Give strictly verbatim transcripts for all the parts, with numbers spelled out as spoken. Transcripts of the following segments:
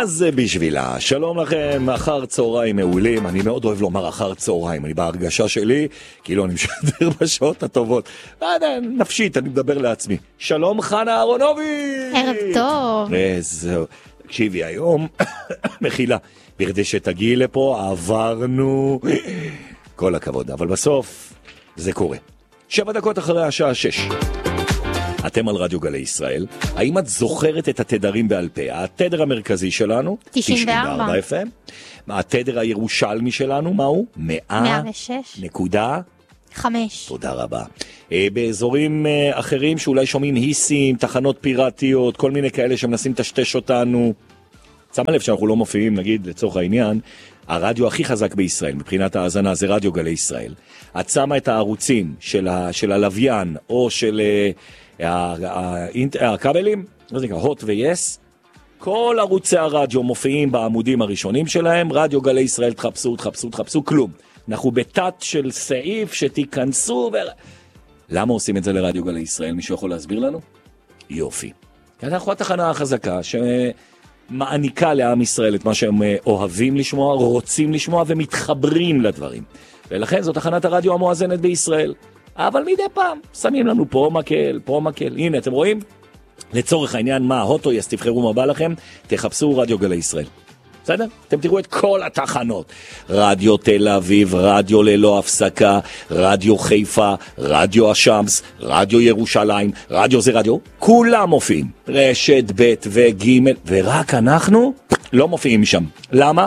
אז בשבילה, שלום לכם, אחר צהריים מעולים. אני מאוד אוהב לומר אחר צהריים, אני בהרגשה שלי, כאילו אני משדר בשעות הטובות. נפשית, אני מדבר לעצמי. שלום חנה אהרונוביץ'. ערב טוב. זהו, תקשיבי, היום, מחילה, בכדי שתגיעי לפה, עברנו, כל הכבוד, אבל בסוף זה קורה. שבע דקות אחרי השעה שש. אתם על רדיו גלי ישראל. האם את זוכרת את התדרים בעל פה? התדר המרכזי שלנו, תשעים וארבע אף אם. התדר הירושלמי שלנו, מהו? מאה ושש נקודה חמש. תודה רבה. באזורים אחרים שאולי שומעים היסים, תחנות פיראטיות, כל מיני כאלה שמנסים תשתש אותנו. שמה לב שאנחנו לא מופיעים, נגיד, לצורך העניין, הרדיו הכי חזק בישראל, מבחינת ההאזנה, זה רדיו גלי ישראל. את שמה את הערוצים של, ה, של הלוויין, או של הכבלים, זה נקרא הוט ויס, כל ערוצי הרדיו מופיעים בעמודים הראשונים שלהם, רדיו גלי ישראל, תחפשו, תחפשו, תחפשו, כלום. אנחנו בתת של סעיף שתיכנסו ו... למה עושים את זה לרדיו גלי ישראל? מישהו יכול להסביר לנו? יופי. כי אנחנו התחנה החזקה שמעניקה לעם ישראל את מה שהם אוהבים לשמוע, רוצים לשמוע ומתחברים לדברים. ולכן זו תחנת הרדיו המואזנת בישראל. אבל מדי פעם שמים לנו פה מקל, פה מקל. הנה, אתם רואים? לצורך העניין, מה, הוטו יס, תבחרו מה בא לכם, תחפשו רדיו גלי ישראל. בסדר? אתם תראו את כל התחנות. רדיו תל אביב, רדיו ללא הפסקה, רדיו חיפה, רדיו השמס, רדיו ירושלים, רדיו זה רדיו. כולם מופיעים. רשת ב' וג' ורק אנחנו לא מופיעים שם. למה?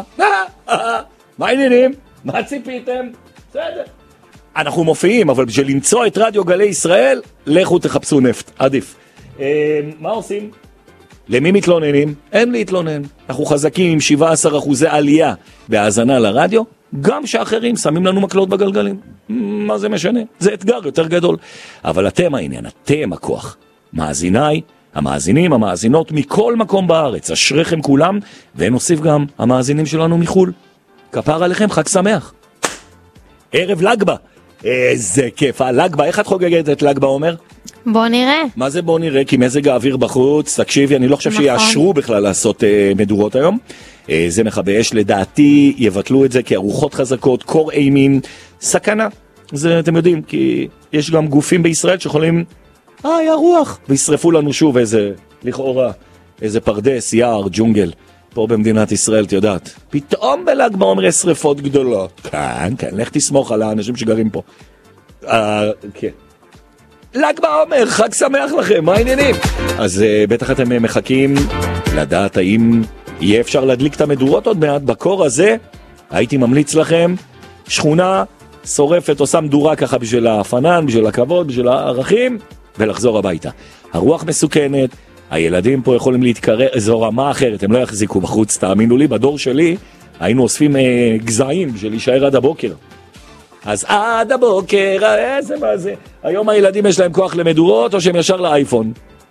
מה העניינים? מה ציפיתם? בסדר. אנחנו מופיעים, אבל בשביל למצוא את רדיו גלי ישראל, לכו תחפשו נפט. עדיף. מה עושים? למי מתלוננים? אין להתלונן. אנחנו חזקים עם שבעה עשר אחוזי עלייה בהאזנה לרדיו, גם שאחרים שמים לנו מקלות בגלגלים. מה זה משנה? זה אתגר יותר גדול. אבל אתם העניין, אתם הכוח. מאזיניי, המאזינים, המאזינות מכל מקום בארץ, אשריכם כולם, ונוסיף גם המאזינים שלנו מחול. כפר עליכם, חג שמח. ערב לגבה. איזה כיף, הלגבה, איך את חוגגת את לגבה, אומר? בוא נראה. מה זה בוא נראה? כי מזג האוויר בחוץ, תקשיבי, אני לא חושב נכון. שיאשרו בכלל לעשות אה, מדורות היום. אה, זה מכבי אש, לדעתי יבטלו את זה כי הרוחות חזקות, קור אימים, סכנה. זה אתם יודעים, כי יש גם גופים בישראל שיכולים, אה, היה רוח, וישרפו לנו שוב איזה, לכאורה, איזה פרדס, יער, ג'ונגל. פה במדינת ישראל, את יודעת, פתאום בל"ג בעומר יש שריפות גדולות. כן, כן, לך תסמוך על האנשים שגרים פה. אה, כן. ל"ג בעומר, חג שמח לכם, מה העניינים? אז uh, בטח אתם מחכים לדעת האם יהיה אפשר להדליק את המדורות עוד מעט. בקור הזה הייתי ממליץ לכם, שכונה שורפת, עושה מדורה ככה בשביל הפנן, בשביל הכבוד, בשביל הערכים, ולחזור הביתה. הרוח מסוכנת, הילדים פה יכולים להתקרר, זו רמה אחרת, הם לא יחזיקו בחוץ, תאמינו לי, בדור שלי היינו אוספים uh, גזעים בשביל להישאר עד הבוקר. אז עד הבוקר, איזה מה זה? היום הילדים יש להם כוח למדורות או שהם ישר לאייפון?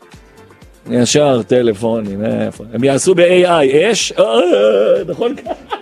ישר טלפונים, איפה? הם יעשו ב-איי איי, אש? נכון?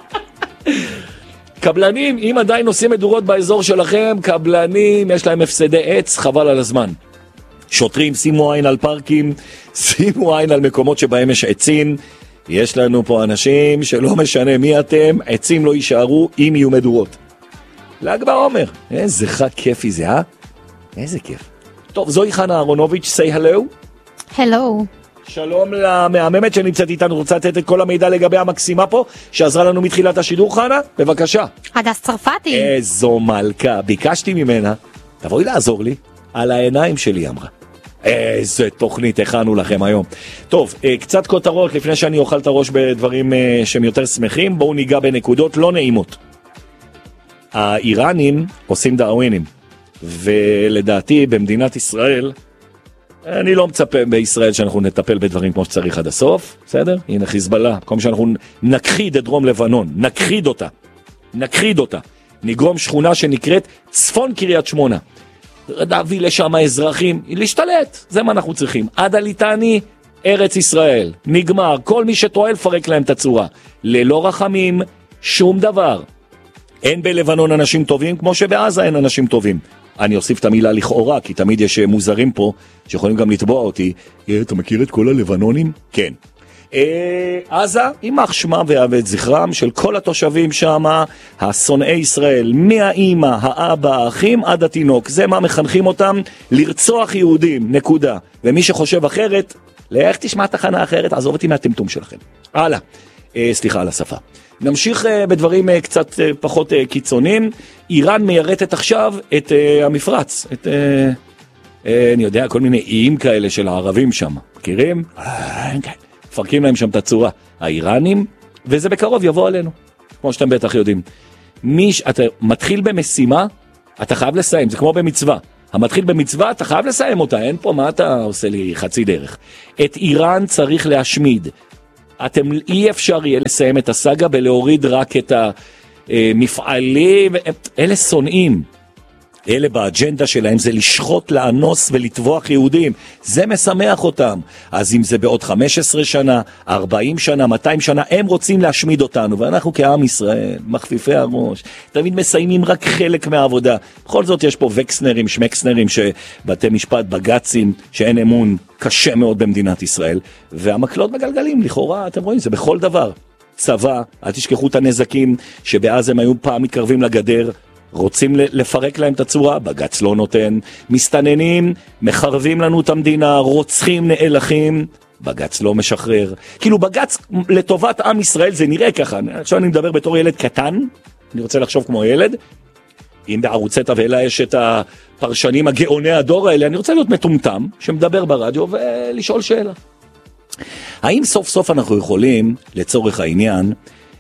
קבלנים, אם עדיין עושים מדורות באזור שלכם, קבלנים, יש להם הפסדי עץ, חבל על הזמן. שוטרים, שימו עין על פארקים, שימו עין על מקומות שבהם יש עצים. יש לנו פה אנשים שלא משנה מי אתם, עצים לא יישארו אם יהיו מדורות. ל"ג בעומר, איזה חג כיפי זה, אה? איזה כיף. טוב, זוהי חנה אהרונוביץ', say hello. hello. שלום למהממת שנמצאת איתנו, רוצה לתת את כל המידע לגבי המקסימה פה, שעזרה לנו מתחילת השידור, חנה? בבקשה. הדס צרפתי. איזו מלכה, ביקשתי ממנה, תבואי לעזור לי, על העיניים שלי אמרה. איזה תוכנית הכנו לכם היום. טוב, קצת כותרות לפני שאני אוכל את הראש בדברים שהם יותר שמחים, בואו ניגע בנקודות לא נעימות. האיראנים עושים דאווינים, ולדעתי במדינת ישראל, אני לא מצפה בישראל שאנחנו נטפל בדברים כמו שצריך עד הסוף, בסדר? הנה חיזבאללה, כמו שאנחנו נכחיד את דרום לבנון, נכחיד אותה, נכחיד אותה, נגרום שכונה שנקראת צפון קריית שמונה, נביא לשם האזרחים, להשתלט, זה מה אנחנו צריכים, עד הליטני, ארץ ישראל, נגמר, כל מי שטועל פרק להם את הצורה, ללא רחמים, שום דבר. אין בלבנון אנשים טובים, כמו שבעזה אין אנשים טובים. אני אוסיף את המילה לכאורה, כי תמיד יש מוזרים פה, שיכולים גם לתבוע אותי. אתה מכיר את כל הלבנונים? כן. עזה, יימח שמם ויאבד זכרם של כל התושבים שם, השונאי ישראל, מהאימא, האבא, האחים, עד התינוק. זה מה מחנכים אותם, לרצוח יהודים, נקודה. ומי שחושב אחרת, לאיך תשמע תחנה אחרת, עזוב אותי מהטמטום שלכם. הלאה, סליחה על השפה. נמשיך בדברים קצת פחות קיצוניים. איראן מיירטת עכשיו את המפרץ, את, אני יודע, כל מיני איים כאלה של הערבים שם. מכירים? פרקים להם שם את הצורה. האיראנים, וזה בקרוב יבוא עלינו, כמו שאתם בטח יודעים. מי שאתה מתחיל במשימה, אתה חייב לסיים, זה כמו במצווה. המתחיל במצווה, אתה חייב לסיים אותה, אין פה מה אתה עושה לי חצי דרך. את איראן צריך להשמיד. אתם אי אפשר יהיה לסיים את הסאגה בלהוריד רק את המפעלים, אלה שונאים. אלה באג'נדה שלהם זה לשחוט, לאנוס ולטבוח יהודים. זה משמח אותם. אז אם זה בעוד חמש עשרה שנה, ארבעים שנה, מאתיים שנה, הם רוצים להשמיד אותנו. ואנחנו כעם ישראל, מחפיפי הראש, תמיד מסיימים רק חלק מהעבודה. בכל זאת יש פה וקסנרים, שמקסנרים, שבתי משפט, בגצים, שאין אמון קשה מאוד במדינת ישראל. והמקלות מגלגלים, לכאורה, אתם רואים, זה בכל דבר. צבא, אל תשכחו את הנזקים שבאז הם היו פעם מתקרבים לגדר, רוצים לפרק להם את הצורה, בגץ לא נותן, מסתננים, מחרבים לנו את המדינה, רוצחים, נאלחים, בגץ לא משחרר. כאילו בגץ לטובת עם ישראל זה נראה ככה, עכשיו אני מדבר בתור ילד קטן, אני רוצה לחשוב כמו ילד, אם בערוצי תבהלה יש את הפרשנים הגאוני הדור האלה, אני רוצה להיות מטומטם, שמדבר ברדיו ולשאול שאלה. האם סוף סוף אנחנו יכולים, לצורך העניין,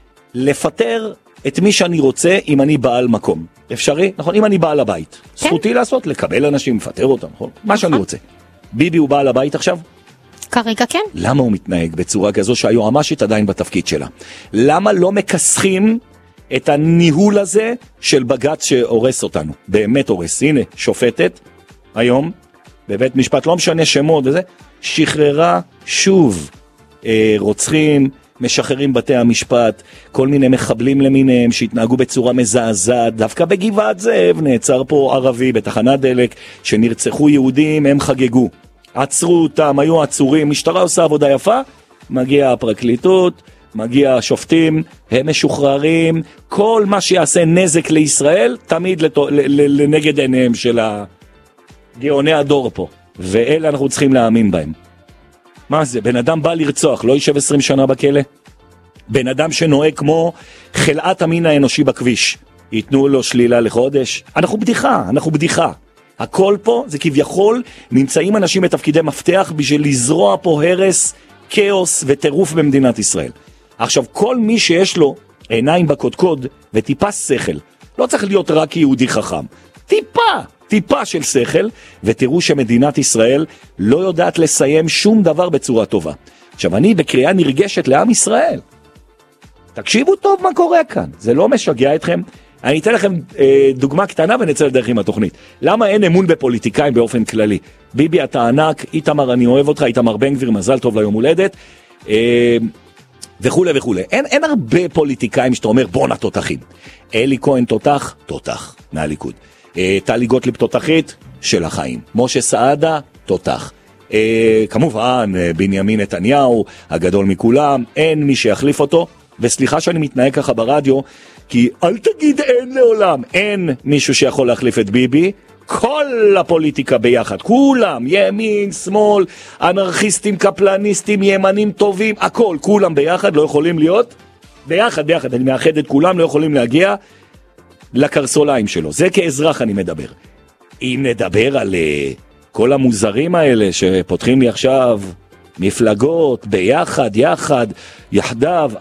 לפטר את מי שאני רוצה אם אני בעל מקום? אפשרי? נכון? אם אני בעל הבית. כן. זכותי לעשות, לקבל אנשים, לפטר אותם, נכון? מה שאני רוצה. ביבי הוא בעל הבית עכשיו? כרגע כן. למה הוא מתנהג בצורה כזו שהיועמ"שית עדיין בתפקיד שלה? למה לא מכסחים את הניהול הזה של בג"ץ שהורס אותנו? באמת הורס. הנה, שופטת, היום, בבית משפט, לא משנה שמות וזה, שחררה שוב אה, רוצחים, משחררים בתי המשפט, כל מיני מחבלים למיניהם שהתנהגו בצורה מזעזעת. דווקא בגבעת זאב נעצר פה ערבי בתחנת דלק שנרצחו יהודים, הם חגגו. עצרו אותם, היו עצורים, משטרה עושה עבודה יפה, מגיע הפרקליטות, מגיע השופטים, הם משוחררים, כל מה שיעשה נזק לישראל תמיד לת... לנגד עיניהם של הגאוני הדור פה, ואלה אנחנו צריכים להאמין בהם. מה זה? בן אדם בא לרצוח, לא יישב עשרים שנה בכלא? בן אדם שנוהג כמו חלאת המין האנושי בכביש, ייתנו לו שלילה לחודש? אנחנו בדיחה, אנחנו בדיחה. הכל פה זה כביכול, נמצאים אנשים בתפקידי מפתח בשביל לזרוע פה הרס, כאוס וטירוף במדינת ישראל. עכשיו, כל מי שיש לו עיניים בקודקוד וטיפה שכל, לא צריך להיות רק יהודי חכם, טיפה, טיפה של שכל, ותראו שמדינת ישראל לא יודעת לסיים שום דבר בצורה טובה. עכשיו, אני בקריאה נרגשת לעם ישראל. תקשיבו טוב מה קורה כאן, זה לא משגע אתכם? אני אתן לכם אה, דוגמה קטנה ונצא לדרך עם התוכנית. למה אין אמון בפוליטיקאים באופן כללי? ביבי אתה ענק, איתמר אני אוהב אותך, איתמר בן גביר, מזל טוב ליום הולדת, אה, וכו' וכו'. אין, אין הרבה פוליטיקאים שאתה אומר בוא נתותחים. אלי כהן תותח, תותח, מהליכוד. אה, טלי גוטליב תותחית, של החיים. משה סעדה, תותח. אה, כמובן, אה, בנימין נתניהו, הגדול מכולם, אין מי שיחליף אותו, וסליחה שאני מתנהג ככה ברדיו, כי אל תגיד אין לעולם, אין מישהו שיכול להחליף את ביבי, כל הפוליטיקה ביחד, כולם, ימין, שמאל, אנרכיסטים, קפלניסטים, ימנים טובים, הכל, כולם ביחד לא יכולים להיות, ביחד, ביחד, אני מאחד את כולם, לא יכולים להגיע לקרסוליים שלו, זה כאזרח אני מדבר. אם נדבר על uh, כל המוזרים האלה שפותחים לי עכשיו, מפלגות, ביחד, יחד, יחדיו,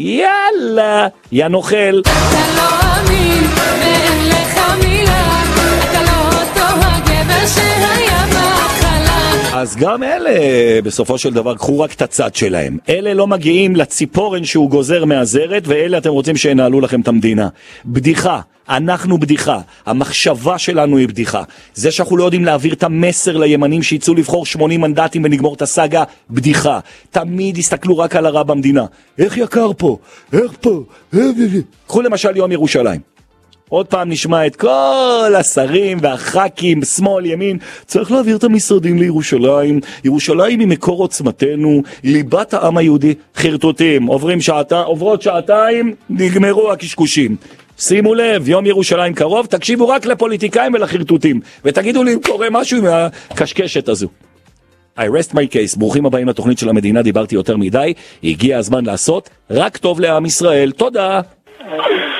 יאללה, יא נוכל. אתה לא אמין, ואין לך מילה, אתה לא אותו הגבר שהיה בהתחלה. אז גם אלה, בסופו של דבר, קחו רק את הצד שלהם. אלה לא מגיעים לציפורן שהוא גוזר מהזרת, ואלה אתם רוצים שינהלו לכם את המדינה. בדיחה. אנחנו בדיחה, המחשבה שלנו היא בדיחה. זה שאנחנו לא יודעים להעביר את המסר לימנים שיצאו לבחור שמונים מנדטים ונגמור את הסאגה, בדיחה. תמיד הסתכלו רק על הרע במדינה. איך יקר פה? איך פה? קחו למשל יום ירושלים. עוד פעם נשמע את כל השרים והח"כים, שמאל, ימין, צריך להעביר את המשרדים לירושלים, ירושלים היא מקור עוצמתנו, היא ליבת העם היהודי, חרטוטים, עוברים שעתה, עוברות שעתיים, נגמרו הקשקושים. שימו לב, יום ירושלים קרוב, תקשיבו רק לפוליטיקאים ולחרטוטים, ותגידו לי אם קורה משהו עם הקשקשת הזו. I rest my case, ברוכים הבאים לתוכנית של המדינה, דיברתי יותר מדי, הגיע הזמן לעשות רק טוב לעם ישראל, תודה.